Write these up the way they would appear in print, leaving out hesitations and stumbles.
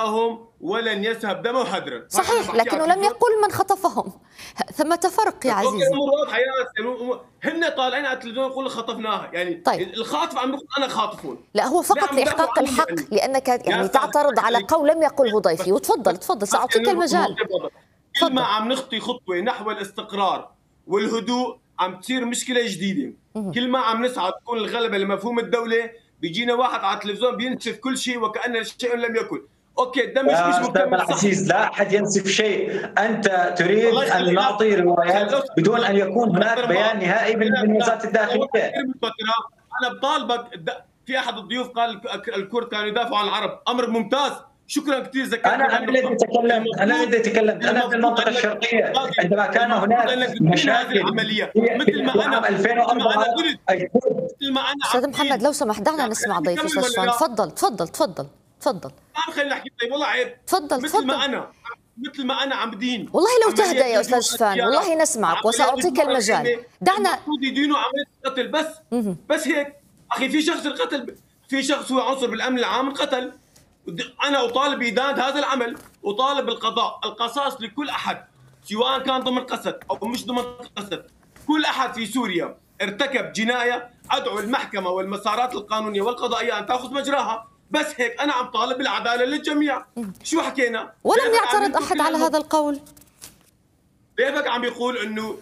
دماءهم ولن يذهب دم هدرا. صحيح، لكنه لم يقل من خطفهم. ثمة فرق يا عزيزي. الامور واضحه يا هن طالعين على التلفزيون يقولوا خطفناها، يعني طيب. الخاطف عم بيقول انا خاطفون. لا، هو فقط لاحقاق الحق يعني. لانك يعني تعترض على قول لم يقله ضيفي. وتفضل ساعطيك المجال. كل ما عم نخطي خطوه نحو الاستقرار والهدوء عم تصير مشكله جديده. كل ما عم نسعى تكون الغلبه لمفهوم الدوله بيجينا واحد على التلفزيون بينسف كل شيء وكأن شيء لم يكن. اوكي الدمج مش مكمل عزيز، لا احد ينسف شيء. انت تريد ان نعطي روايات بدون ان يكون هناك بيان نهائي من وزاره الداخليه. انا بطالبك، في احد الضيوف قال الكرد كانوا يدافعوا عن العرب، امر ممتاز، شكرا كثير. انا الذي تكلمت انا في المنطقه الشرقيه عندما كان هناك مشاكل مثل ما انا 2004. استاذ محمد لو سمحت دعنا نسمع ضيف استاذ شفان. تفضل. خليني احكي. طيب والله عيب. تفضل. مثل ما انا عم بدين. والله لو تهدى يا استاذ شفان والله نسمعك وساعطيك المجال. دعنا المفروض يدينوا عمليه قتل بس هيك. اخي في شخص القتل، في شخص هو عنصر بالامن العام انقتل. انا اطالب بإدانة هذا العمل، اطالب بالقضاء، القصاص لكل احد سواء كان ضمن قسد او مش ضمن قسد. كل احد في سوريا ارتكب جنايه ادعو المحكمه والمسارات القانونيه والقضائيه ان تاخذ مجراها. بس هيك انا عم طالب بالعداله للجميع. شو حكينا؟ ولم يعترض احد على هذا القول. كيفك عم بيقول انه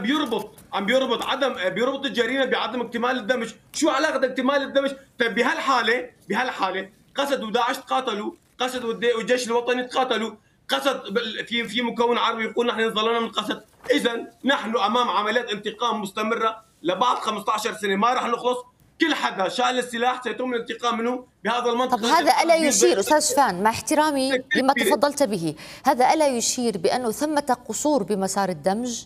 بيربط الجريمه بعدم اكتمال الدمج. شو علاقه اكتمال الدمج؟ طيب بهالحاله قسد وداعش تقاتلوا، قسد والجيش الوطني تقاتلوا، قسد في مكون عربي يقول نحن ظلمنا من قسد. اذا نحن امام عمليات انتقام مستمره لبعد 15 سنه ما راح نخلص. كل حدا شال السلاح سيتم الانتقام منه بهذا المنطق. طب هذا ألا يشير أستاذ شفان مع احترامي لما تفضلت به، هذا ألا يشير بأنه ثمة قصور بمسار الدمج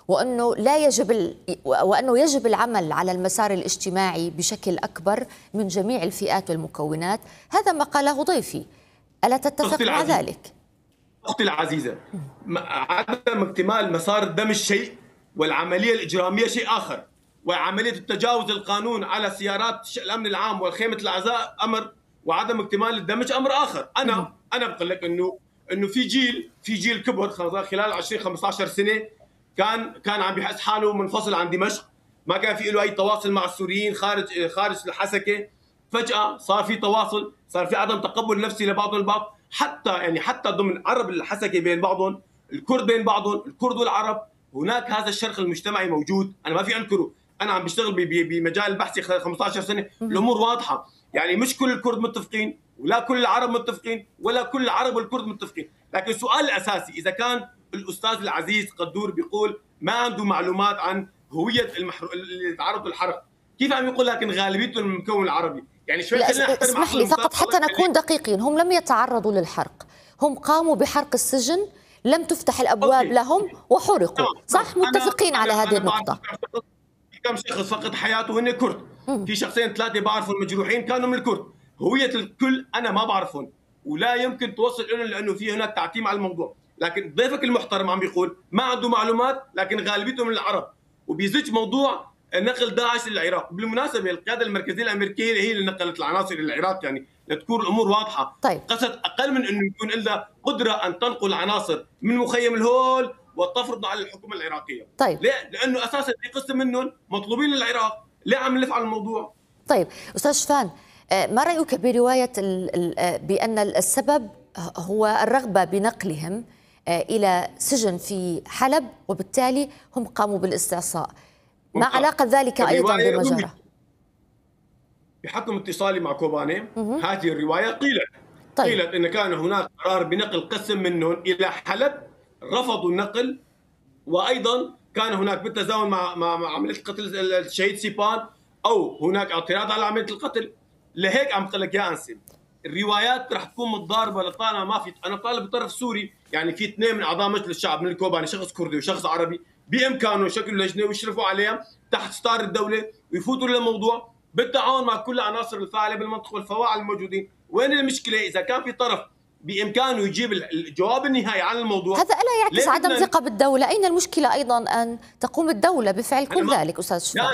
وأنه يجب العمل على المسار الاجتماعي بشكل أكبر من جميع الفئات والمكونات؟ هذا ما قاله ضيفي، ألا تتفق مع ذلك؟ أختي العزيزة، عدم اكتمال مسار الدمج شيء والعملية الإجرامية شيء آخر، وعملية التجاوز القانون على سيارات الأمن العام والخيمة الأعزاء أمر، وعدم اكتمال الدمج أمر آخر. أنا بقول لك إنه في جيل كبر خلال 20-15 سنة كان عم بيحس حاله منفصل عن دمشق، ما كان في له أي تواصل مع السوريين خارج الحسكة. فجأة صار في تواصل، صار في عدم تقبل نفسي لبعض البعض، حتى ضمن عرب الحسكة بين بعضهم، الكرد بين بعضهم، الكرد والعرب. هناك هذا الشرخ المجتمعي موجود، أنا ما في أنكره. أنا عم بشتغل بمجال البحثي خلال 15 سنة، الأمور واضحة. يعني مش كل الكرد متفقين، ولا كل العرب متفقين، ولا كل العرب والكرد متفقين. لكن السؤال الأساسي، إذا كان الأستاذ العزيز قدور بيقول ما عنده معلومات عن هوية اللي تعرضوا للحرق، كيف عم يقول لكن غالبيته من المكون العربي؟ يعني شوي اسمح لي فقط حتى نكون دقيقين، هم لم يتعرضوا للحرق، هم قاموا بحرق السجن، لم تفتح الأبواب لهم وحرقوا، صح؟ متفقين على هذه النقطة. كم شخص فقد حياته هن كرد، في شخصين 3 بعرفهم المجروحين كانوا من الكرد. هوية الكل أنا ما بعرفهم ولا يمكن توصل لهم لأنه في هناك تعتيم على الموضوع. لكن ضيفك المحترم عم بيقول ما عنده معلومات لكن غالبيته من العرب، وبيزج موضوع نقل داعش للعراق. بالمناسبة القيادة المركزية الأمريكية هي اللي نقلت العناصر إلى العراق، يعني لتكون الأمور واضحة. طيب. قصد أقل من أنه يكون لها قدرة أن تنقل عناصر من مخيم الهول وتفرض على الحكومة العراقية. طيب. ليه؟ لأنه أساسا في قسم منهم مطلوبين للعراق. ليه عم نلف على الموضوع؟ طيب أستاذ شفان، ما رأيك برواية بأن السبب هو الرغبة بنقلهم إلى سجن في حلب وبالتالي هم قاموا بالاستعصاء؟ ما علاقة ذلك أيضا بما جرى؟ بحكم اتصالي مع كوباني هذه الرواية قيلت إن كان هناك قرار بنقل قسم منهم إلى حلب، رفضوا النقل، وأيضا كان هناك بالتزامن مع عملية قتل الشهيد سيبان، أو هناك اعتراض على عملية القتل. لهيك عم بقول لك يا أنسي الروايات رح تكون متضاربة لطالما ما في. أنا طالب بطرف سوري، يعني في 2 من أعضاء مجلس الشعب من الكوباني، شخص كردي وشخص عربي، بإمكانه يشكلوا لجنة ويشرفوا عليها تحت ستار الدولة ويفوتوا للموضوع بالتعاون مع كل العناصر الفاعلة بالمنطقة والفواعل الموجودين. وين المشكلة؟ إذا كان في طرف بإمكانه يجيب الجواب النهائي عن الموضوع، هذا ألا يعكس عدم ثقة بالدولة؟ أين المشكلة أيضا أن تقوم الدولة بفعل كل ذلك أستاذ شفان؟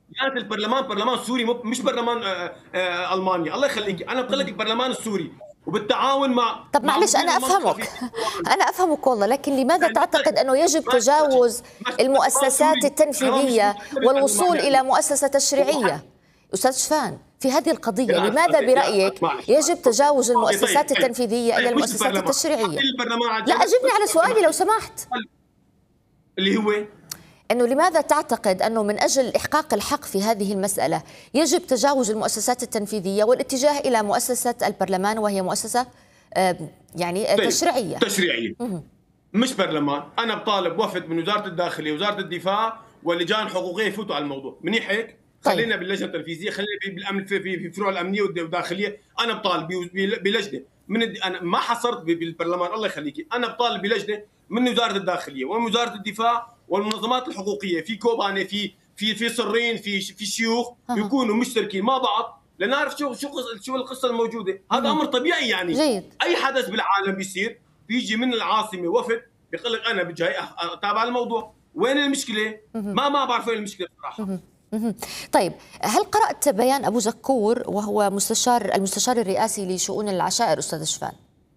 البرلمان برلمان سوري، مش برلمان ألمانيا. الله يخليك، أنا بقول لك البرلمان السوري، وبالتعاون مع طب معلش أنا أفهمك أنا أفهمك والله، لكن لماذا تعتقد أنه يجب تجاوز المؤسسات التنفيذية والوصول إلى مؤسسة تشريعية؟ أستاذ شفان، في هذه القضية لماذا برأيك يجب تجاوز المؤسسات التنفيذية إلى المؤسسات التشريعية؟ لا أجبني على سؤالي لو سمحت، اللي هو أنه لماذا تعتقد أنه من أجل إحقاق الحق في هذه المسألة يجب تجاوز المؤسسات التنفيذية والاتجاه إلى مؤسسة البرلمان وهي مؤسسة يعني تشريعية؟ تشريعية مش برلمان. أنا بطالب وفد من وزارة الداخلية وزارة الدفاع واللجان الحقوقية يفوتوا على الموضوع. منيح هيك؟ خلينا باللجنة التنفيذية، خلينا بالأمن في فروع الأمنية والداخلية. أنا بطالب بلجنة أنا ما حصرت بالبرلمان، الله يخليكي، أنا بطالب بلجنة من وزارة الداخلية ومن وزارة الدفاع والمنظمات الحقوقية في كوبانة في صرين في شيوخ يكونوا مشتركين مع بعض لنعرف شو القصة الموجودة. هذا أمر طبيعي يعني. جيد. أي حدث بالعالم بيصير بيجي من العاصمة وفد بيقول لك أنا بجاي أتابع الموضوع. وين المشكلة؟ ما بعرف وين المشكلة بصراحة. طيب، هل قرأت بيان أبو زكور وهو المستشار الرئاسي لشؤون العشائر أستاذ شفان؟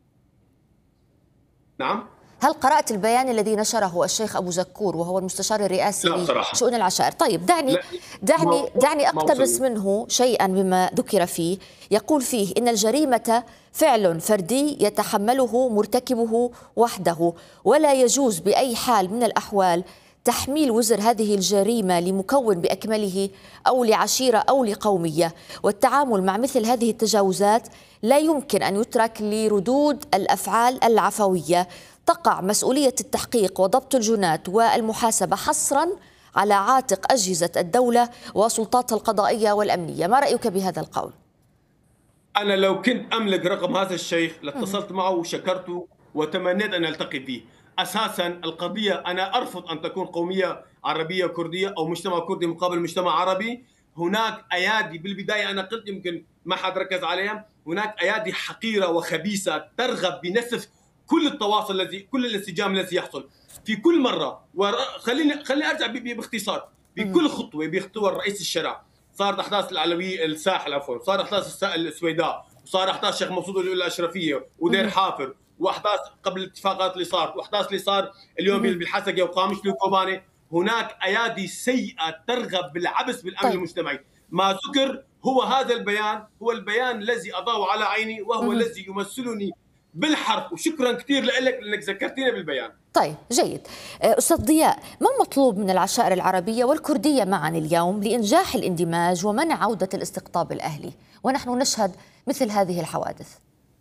نعم. هل قرأت البيان الذي نشره الشيخ أبو زكور وهو المستشار الرئاسي لشؤون العشائر؟ طيب دعني أقتبس منه شيئا مما ذكر فيه. يقول فيه إن الجريمة فعل فردي يتحمله مرتكبه وحده، ولا يجوز بأي حال من الأحوال تحميل وزر هذه الجريمة لمكون بأكمله أو لعشيرة أو لقومية، والتعامل مع مثل هذه التجاوزات لا يمكن أن يترك لردود الأفعال العفوية. تقع مسؤولية التحقيق وضبط الجنات والمحاسبة حصرا على عاتق أجهزة الدولة وسلطاتها القضائية والأمنية. ما رأيك بهذا القول؟ أنا لو كنت أملك رقم هذا الشيخ لاتصلت معه وشكرته وتمنيت أن ألتقي به. أساسا القضية أنا أرفض أن تكون قومية عربية كردية أو مجتمع كردي مقابل مجتمع عربي. هناك أيادي بالبداية أنا قلت يمكن ما حد ركز عليها، هناك أيادي حقيرة وخبيثة ترغب بنسف كل التواصل كل الانسجام الذي يحصل في كل مرة. خليني أرجع باختصار. بكل خطوة الرئيس الشرع صارت أحداث العلوية الساحل صار أحداث السويداء، وصار أحداث شيخ مسعود الأشرفية ودير حافر، واحداث قبل الاتفاقات اللي صارت، واحداث اللي صار اليوم بالحسكه وقامشلي وكوباني. هناك ايادي سيئه ترغب بالعبث بالامن المجتمعي. ما ذكر هو هذا البيان، هو البيان الذي اضاء على عيني وهو الذي يمثلني بالحرف. وشكرا كثير لك لانك ذكرتينا بالبيان. طيب جيد. أستاذ ضياء، ما المطلوب من العشائر العربية والكردية معا اليوم لإنجاح الاندماج ومنع عودة الاستقطاب الأهلي ونحن نشهد مثل هذه الحوادث؟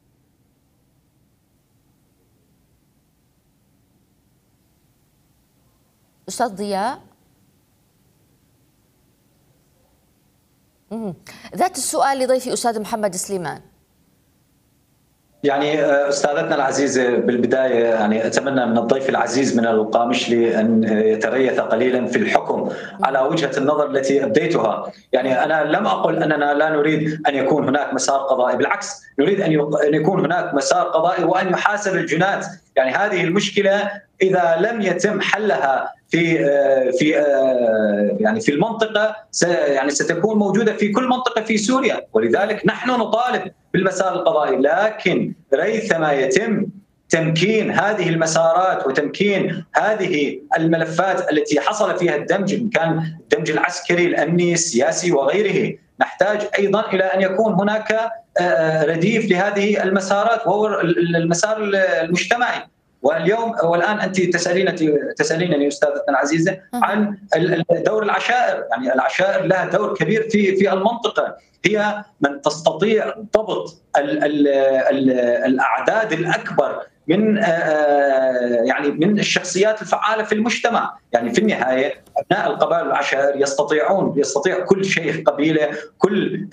أستاذ ضياء، ذات السؤال لضيفي أستاذ محمد سليمان. يعني أستاذتنا العزيزة، بالبداية يعني أتمنى من الضيف العزيز من القامشلي أن يتريث قليلا في الحكم على وجهة النظر التي أبديتها. يعني أنا لم أقل أننا لا نريد أن يكون هناك مسار قضائي، بالعكس نريد أن يكون هناك مسار قضائي وأن يحاسب الجنات. يعني هذه المشكلة إذا لم يتم حلها في المنطقة يعني ستكون موجودة في كل منطقة في سوريا، ولذلك نحن نطالب بالمسار القضائي. لكن ريثما يتم تمكين هذه المسارات وتمكين هذه الملفات التي حصل فيها الدمج، إن كان الدمج العسكري الأمني السياسي وغيره، نحتاج أيضا إلى أن يكون هناك رديف لهذه المسارات وهو المسار المجتمعي. والآن أنت تسألينني أستاذتنا العزيزة عن دور العشائر. يعني العشائر لها دور كبير في المنطقة، هي من تستطيع ضبط الأعداد الأكبر من الشخصيات الفعالة في المجتمع. يعني في النهاية أبناء القبائل والعشائر يستطيع كل شيخ قبيلة، كل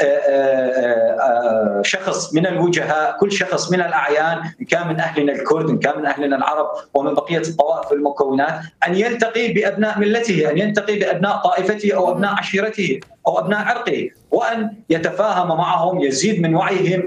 شخص من الوجهاء، كل شخص من الأعيان، إن كان من أهلنا الكرد، إن كان من أهلنا العرب ومن بقية الطوائف والمكونات، أن يلتقي بأبناء ملته، أن يلتقي بأبناء طائفته أو أبناء عشيرته أو أبناء عرقه، وأن يتفاهم معهم، يزيد من وعيهم،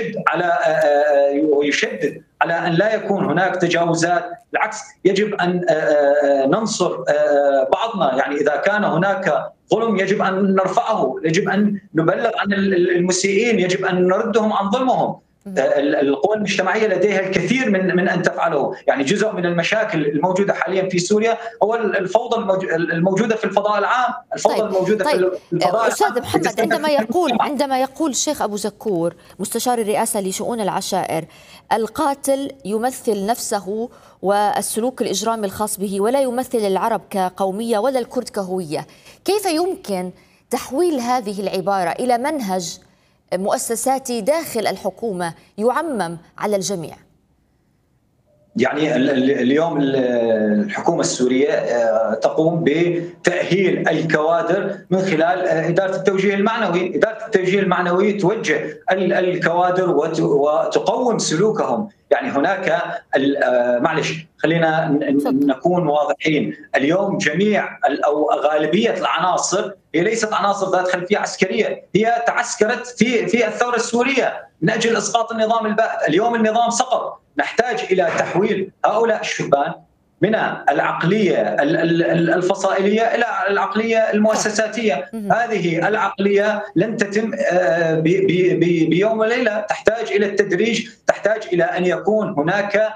ويشدد على أن لا يكون هناك تجاوزات. بالعكس يجب أن ننصر بعضنا. يعني إذا كان هناك ظلم يجب أن نرفعه، يجب أن نبلغ عن المسيئين، يجب أن نردهم عن ظلمهم. القوى المجتمعيه لديها الكثير من ان تفعله، يعني جزء من المشاكل الموجوده حاليا في سوريا هو الفوضى الموجوده في الفضاء العام، الفوضى الموجوده في الفضاء استاذ العام. محمد، عندما يقول الشيخ ابو زكور مستشار الرئاسه لشؤون العشائر القاتل يمثل نفسه والسلوك الاجرامي الخاص به ولا يمثل العرب كقوميه ولا الكرد كهويه، كيف يمكن تحويل هذه العباره الى منهج مؤسساتي داخل الحكومة يعمم على الجميع؟ يعني اليوم الحكومة السورية تقوم بتأهيل الكوادر من خلال إدارة التوجيه المعنوي. إدارة التوجيه المعنوي توجه الكوادر وتقوم سلوكهم. يعني هناك معلش خلينا نكون واضحين، اليوم جميع أو غالبية العناصر هي ليست عناصر ذات خلفية عسكرية، هي تعسكرت في الثورة السورية من أجل إسقاط النظام البائد. اليوم النظام سقط، نحتاج إلى تحويل هؤلاء الشبان من العقلية الفصائلية إلى العقلية المؤسساتية. هذه العقلية لن تتم بيوم وليلة، تحتاج إلى التدريج، تحتاج إلى أن يكون هناك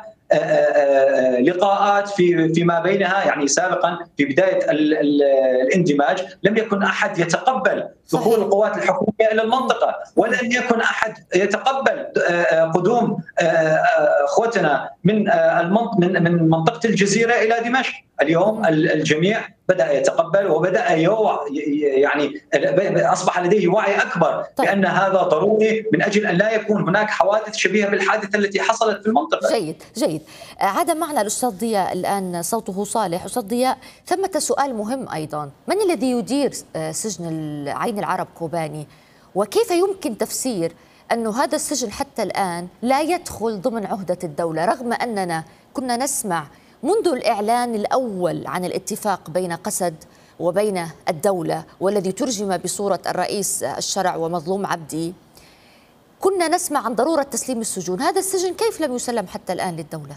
لقاءات فيما بينها. يعني سابقا في بداية الاندماج لم يكن أحد يتقبل دخول القوات الحكومية إلى المنطقة، ولن يكن أحد يتقبل قدوم أخوتنا من منطقة الجزيرة إلى دمشق. اليوم الجميع بدأ يتقبل وبدأ يعني أصبح لديه وعي أكبر بأن هذا ضروري من أجل أن لا يكون هناك حوادث شبيهة بالحادثة التي حصلت في المنطقة. جيد. عاد معنا الأستاذ ضياء الآن صوته صالح. أستاذ ضياء، ثمة سؤال مهم أيضا، من الذي يدير سجن عين العرب كوباني؟ وكيف يمكن تفسير أن هذا السجن حتى الآن لا يدخل ضمن عهدة الدولة، رغم أننا كنا نسمع منذ الإعلان الأول عن الاتفاق بين قسد وبين الدولة والذي ترجم بصورة الرئيس الشرع ومظلوم عبدي، كنا نسمع عن ضرورة تسليم السجون. هذا السجن كيف لم يسلم حتى الآن للدولة؟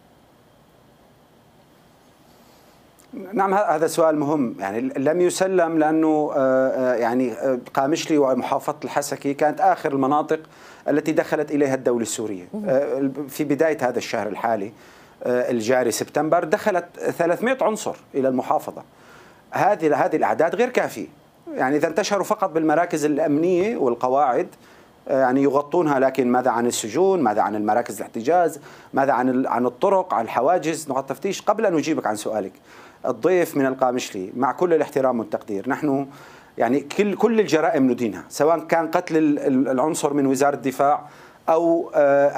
نعم، هذا سؤال مهم. يعني لم يسلم لأنه يعني قامشلي ومحافظة الحسكي كانت آخر المناطق التي دخلت إليها الدولة السورية. في بداية هذا الشهر الحالي الجاري سبتمبر دخلت 300 عنصر إلى المحافظة. هذه الأعداد غير كافية. يعني إذا انتشروا فقط بالمراكز الأمنية والقواعد يعني يغطونها، لكن ماذا عن السجون؟ ماذا عن المراكز الاحتجاز؟ ماذا عن الطرق، عن الحواجز، نقاط تفتيش؟ قبل أن أجيبك عن سؤالك، الضيف من القامشلي مع كل الاحترام والتقدير، نحن يعني كل الجرائم ندينها، سواء كان قتل العنصر من وزارة الدفاع أو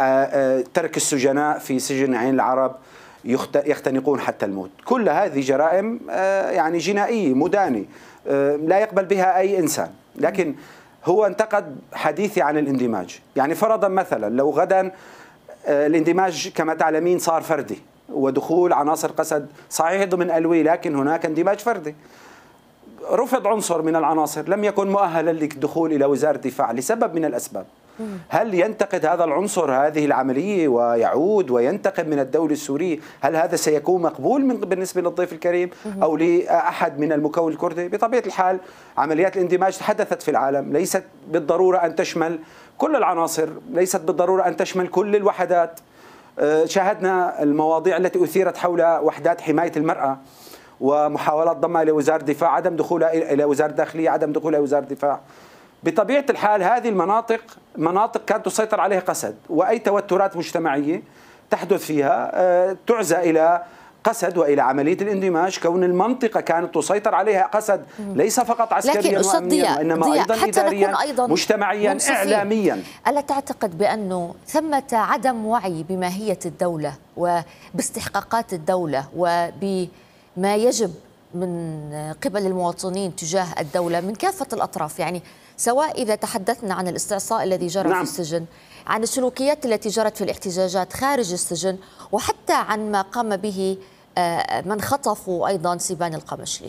ترك السجناء في سجن عين العرب يختنقون حتى الموت. كل هذه جرائم يعني جنائية مدانة لا يقبل بها أي إنسان. لكن هو انتقد حديثي عن الاندماج. يعني فرضا مثلا لو غدا الاندماج كما تعلمين صار فردي ودخول عناصر قسد صحيح ضمن ألوي، لكن هناك اندماج فردي، رفض عنصر من العناصر لم يكن مؤهلا للدخول إلى وزارة الدفاع لسبب من الأسباب، هل ينتقد هذا العنصر هذه العملية ويعود وينتقم من الدولة السورية؟ هل هذا سيكون مقبول بالنسبة للضيف الكريم أو لأحد من المكون الكردي؟ بطبيعة الحال عمليات الاندماج حدثت في العالم، ليست بالضرورة أن تشمل كل العناصر، ليست بالضرورة أن تشمل كل الوحدات. شاهدنا المواضيع التي أثيرت حول وحدات حماية المرأة ومحاولات ضمها إلى وزارة الدفاع، عدم دخولها إلى وزارة الداخلية، عدم دخولها إلى وزارة الدفاع. بطبيعة الحال هذه المناطق كانت تسيطر عليها قسد، وأي توترات مجتمعية تحدث فيها تعزى إلى قسد وإلى عملية الاندماج، كون المنطقة كانت تسيطر عليها قسد ليس فقط عسكريا وأمنيا وإنما أيضا إداريا مجتمعيا إعلاميا. ألا تعتقد بأنه ثمة عدم وعي بماهية الدولة وباستحقاقات الدولة وبما يجب من قبل المواطنين تجاه الدولة من كافة الأطراف؟ يعني سواء إذا تحدثنا عن الاستعصاء الذي جرى في السجن، عن السلوكيات التي جرت في الاحتجاجات خارج السجن، وحتى عن ما قام به من خطفوا أيضا سيبان القامشلي.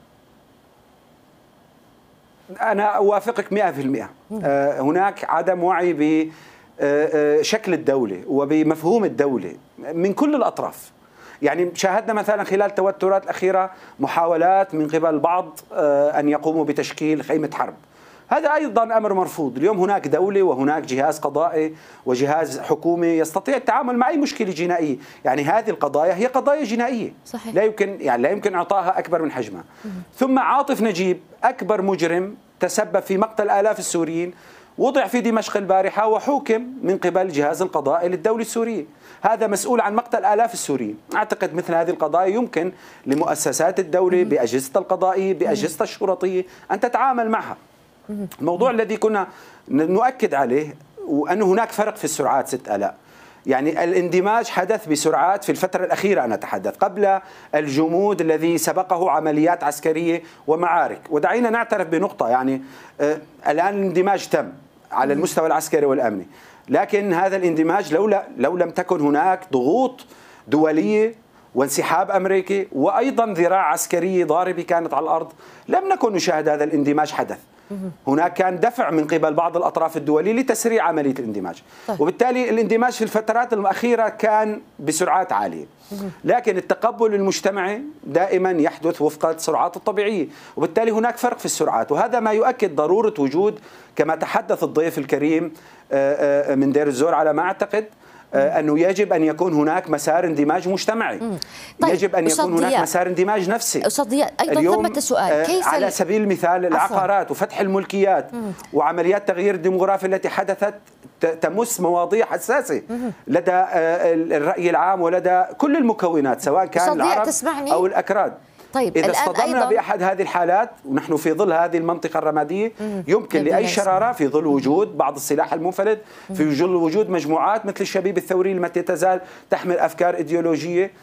أنا أوافقك 100%. هناك عدم وعي بشكل الدولة وبمفهوم الدولة من كل الأطراف. يعني شاهدنا مثلا خلال التوترات الأخيرة محاولات من قبل البعض أن يقوموا بتشكيل خيمة حرب. هذا أيضا أمر مرفوض. اليوم هناك دولة وهناك جهاز قضائي وجهاز حكومي يستطيع التعامل مع أي مشكلة جنائية. يعني هذه القضايا هي قضايا جنائية صحيح. لا يمكن إعطائها أكبر من حجمها. ثم عاطف نجيب أكبر مجرم تسبب في مقتل آلاف السوريين وضع في دمشق البارحة وحوكم من قبل الجهاز القضائي للدولة السورية. هذا مسؤول عن مقتل آلاف السوريين. أعتقد مثل هذه القضايا يمكن لمؤسسات الدولة بأجهزة القضائية بأجهزة الشرطية أن تتعامل معها. الموضوع الذي كنا نؤكد عليه وأن هناك فرق في السرعات ست آلاء. يعني الاندماج حدث بسرعات في الفترة الأخيرة، أنا أتحدث قبل الجمود الذي سبقه عمليات عسكرية ومعارك. ودعينا نعترف بنقطة، يعني الآن الاندماج تم على المستوى العسكري والأمني، لكن هذا الاندماج لو لم تكن هناك ضغوط دولية وانسحاب أمريكي وأيضا ذراع عسكرية ضاربة كانت على الأرض لم نكن نشاهد هذا الاندماج حدث. هناك كان دفع من قبل بعض الأطراف الدولية لتسريع عملية الاندماج، وبالتالي الاندماج في الفترات الأخيرة كان بسرعات عالية، لكن التقبل المجتمعي دائما يحدث وفق السرعات الطبيعية، وبالتالي هناك فرق في السرعات. وهذا ما يؤكد ضرورة وجود، كما تحدث الضيف الكريم من دير الزور على ما أعتقد، أنه يجب أن يكون هناك مسار اندماج مجتمعي. طيب يجب أن يكون هناك مسار اندماج نفسي. أيضا ثمة سؤال، كيف على سبيل المثال العقارات وفتح الملكيات وعمليات تغيير الديموغرافي التي حدثت تمس مواضيع حساسة لدى الرأي العام ولدى كل المكونات سواء كان العرب أو الأكراد. طيب إذا اصطدمنا بأحد هذه الحالات ونحن في ظل هذه المنطقة الرمادية يمكن لأي شرارة في ظل وجود بعض السلاح المنفلت، في ظل وجود مجموعات مثل الشبيب الثوري التي تزال تحمل أفكار إيديولوجية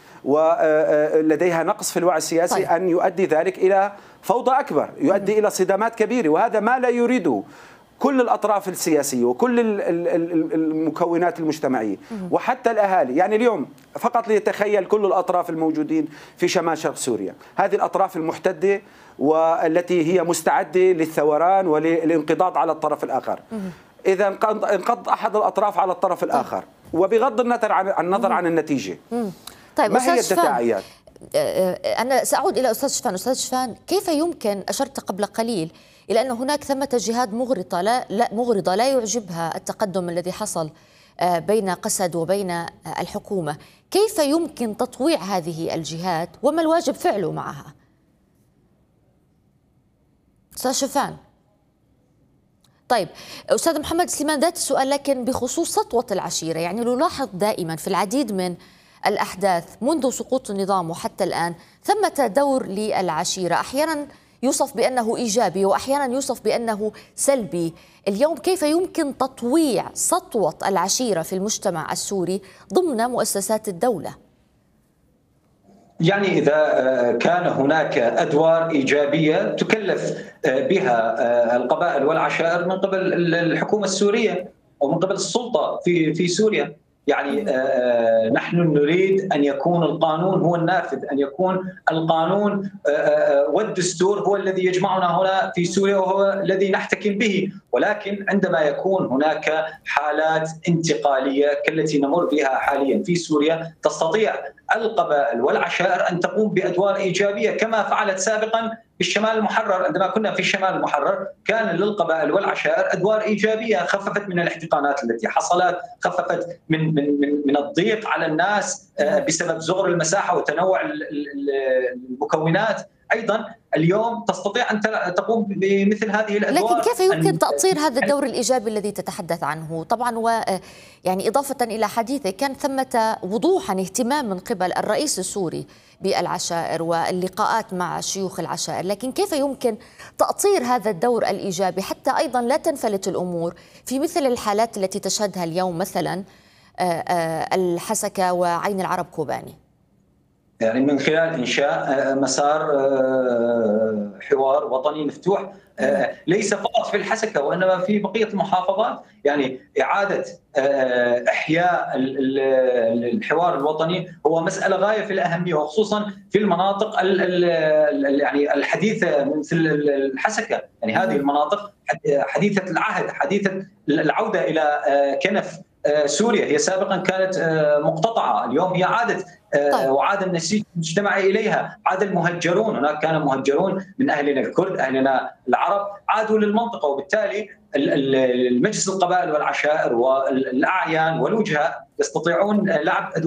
ولديها نقص في الوعي السياسي، أن يؤدي ذلك إلى فوضى أكبر، يؤدي إلى صدامات كبيرة، وهذا ما لا يريده كل الأطراف السياسية وكل المكونات المجتمعية وحتى الأهالي. يعني اليوم فقط ليتخيل كل الأطراف الموجودين في شمال شرق سوريا، هذه الأطراف المحتدة والتي هي مستعدة للثوران وللانقضاض على الطرف الآخر، إذا انقض أحد الأطراف على الطرف الآخر وبغض النظر عن النتيجة، طيب ما هي التداعيات؟ أنا سأعود إلى أستاذ شفان. أستاذ شفان، كيف يمكن، أشرت قبل قليل إلى أن هناك ثمة جهات مغرضة لا يعجبها التقدم الذي حصل بين قسد وبين الحكومة، كيف يمكن تطويع هذه الجهات وما الواجب فعله معها؟ أستاذ شفان. طيب أستاذ محمد سليمان، ذات السؤال لكن بخصوص سطوة العشيرة. يعني نلاحظ دائما في العديد من الأحداث منذ سقوط النظام وحتى الآن ثمة دور للعشيرة، أحيانا يوصف بأنه إيجابي وأحيانا يوصف بأنه سلبي. اليوم كيف يمكن تطويع سطوة العشيرة في المجتمع السوري ضمن مؤسسات الدولة؟ يعني إذا كان هناك أدوار إيجابية تكلف بها القبائل والعشائر من قبل الحكومة السورية أو من قبل السلطة في سوريا، يعني نحن نريد أن يكون القانون هو النافذ، أن يكون القانون والدستور هو الذي يجمعنا هنا في سوريا وهو الذي نحتكم به. ولكن عندما يكون هناك حالات انتقالية كالتي نمر بها حاليا في سوريا، تستطيع القبائل والعشائر أن تقوم بأدوار إيجابية كما فعلت سابقا بالشمال المحرر. عندما كنا في الشمال المحرر كان للقبائل والعشائر أدوار إيجابية، خففت من الاحتقانات التي حصلت، خففت من الضيق على الناس بسبب صغر المساحة وتنوع المكونات. أيضا اليوم تستطيع أن تقوم بمثل هذه الأدوار. لكن كيف يمكن تأطير هذا الدور الإيجابي الذي تتحدث عنه؟ طبعا يعني إضافة إلى حديثك، كان ثمة وضوحا اهتمام من قبل الرئيس السوري بالعشائر واللقاءات مع شيوخ العشائر، لكن كيف يمكن تأطير هذا الدور الإيجابي حتى أيضا لا تنفلت الأمور في مثل الحالات التي تشهدها اليوم مثلا الحسكة وعين العرب كوباني؟ يعني من خلال إنشاء مسار حوار وطني مفتوح، ليس فقط في الحسكة وإنما في بقية المحافظات. يعني إعادة إحياء الحوار الوطني هو مسألة غاية في الأهمية، وخصوصا في المناطق يعني الحديثة مثل الحسكة. يعني هذه المناطق حديثة العهد، حديثة العودة إلى كنف سوريا هي سابقا كانت مقتطعة، اليوم هي عادت وعاد النسيج المجتمعي إليها، عاد المهجرون، هناك كان مهجرون من أهلنا الكرد، أهلنا العرب عادوا للمنطقة، وبالتالي المجلس القبائل والعشائر والأعيان والوجهاء يستطيعون لعب أدوار